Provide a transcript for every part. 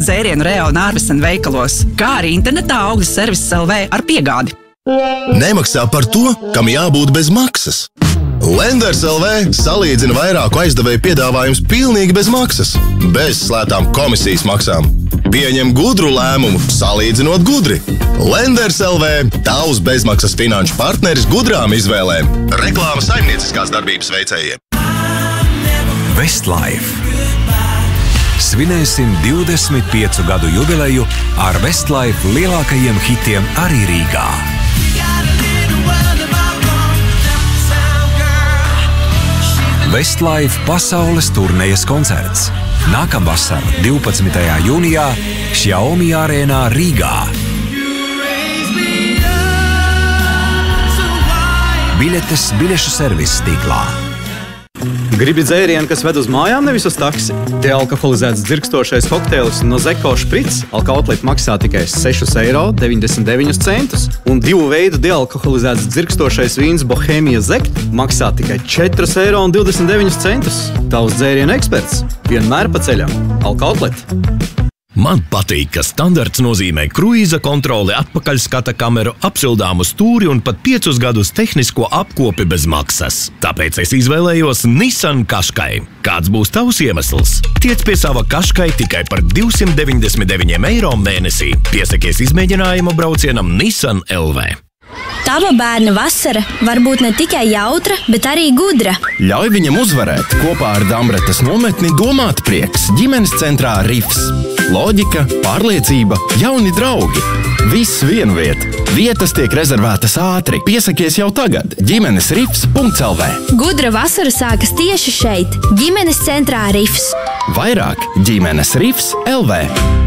dzērienu Real un Ārvesen veikalos, kā arī internetā Augļu Servises LV ar piegādi. Nemaksā par to, kam jābūt bez maksas. Lenders LV salīdzina vairāku aizdevēju piedāvājumus pilnīgi bez maksas, bez slētām komisijas maksām. Pieņem gudru lēmumu, salīdzinot gudri. Lenders LV – tavs bezmaksas finanšu partneris gudrām izvēlēm. Reklāma saimnieciskās darbības veicējiem. Westlife. Svinēsim 25 gadu jubileju ar Westlife lielākajiem hitiem arī Rīgā. Westlife pasaules turnejas koncerts. Nākamvasar 12. jūnijā Xiaomi arēnā Rīgā. Biļetes biļešu servises tīklā. Gribi dzērienu, kas ved uz mājām, nevis uz taksi? Dealkoholizēts dzirkstošais kokteils no Zeko Šprits Alkautlet maksā tikai 6,99 €, un 2 veidu dealkoholizēts dzirkstošais vīns Bohēmija Zekt maksā tikai 4,29 €. Tavs dzērienu eksperts vienmēr pa ceļam. Alkautlet. Man patīk, ka standarts nozīmē kruīza kontroli, atpakaļskata kameru, apsildāmu stūri un pat 5 gadus tehnisko apkopi bez maksas. Tāpēc es izvēlējos Nissan Qashqai. Kāds būs tavs iemesls? Tiec pie sava Qashqai tikai par 299 € mēnesī. Piesakies izmēģinājumu braucienam Nissan LV. Tava bērna vasara var būt ne tikai jautra, bet arī gudra. Ļauj viņam uzvarēt kopā ar Damretes nometni Domāt prieks ģimenes centrā Rifs. Loģika, pārliecība, jauni draugi. Viss vienviet. Vietas tiek rezervētas ātri. Piesakies jau tagad. ģimenesrifs.lv. Gudra vasara sākas tieši šeit, ģimenes centrā Rifs. Vairāk ģimenesrifs.lv.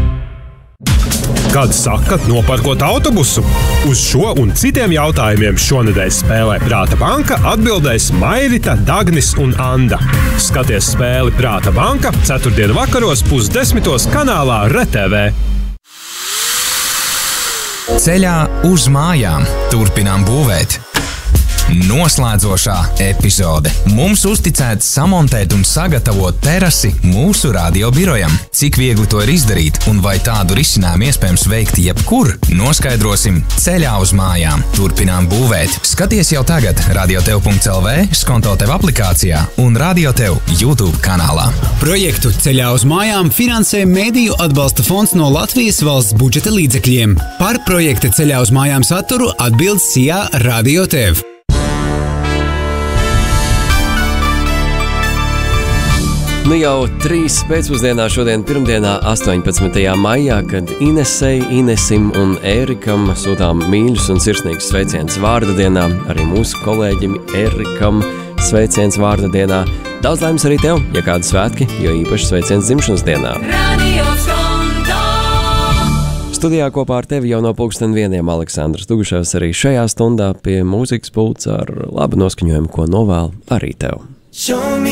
Kad sakat nopērkot autobusu? Uz šo un citiem jautājumiem šonedēļ spēlē Prāta banka atbildēs Mairita, Dagnis un Anda. Skaties spēli Prāta banka 4. vakaros 9:30 kanālā RTV. Ceļā uz mājām turpinām būvēt. Noslēdzošā epizode. Mums uzticēts samontēt un sagatavot terasi mūsu radiobirojam. Cik viegli to ir izdarīt un vai tādu risinājumu iespējams veikt jebkur, noskaidrosim Ceļā uz mājām. Turpinām būvēt. Skaties jau tagad radiotev.lv, Skonto tev aplikācijā un Radiotev YouTube kanālā. Projektu Ceļā uz mājām finansē Mediju atbalsta fonds no Latvijas valsts budžeta līdzekļiem. Par projekta Ceļā uz mājām saturu atbild SIA Radiotev. Nu jau 3 pēcpusdienā šodien pirmdienā 18. maijā, kad Inesei, Inesim un Ērikam sūtām mīļus un sirsnīgus sveicienus vārda dienā, arī mūsu kolēģim Ērikam sveiciens vārda dienā. Daudz laimes arī tev, ja kādi svētki, jo īpaši sveiciens dzimšanas dienā. Studijā kopā ar tevi jau no 1:00 Aleksandrs Duguševs arī šajā stundā pie mūzikas pults ar labu noskaņojumu, ko novēl arī tev.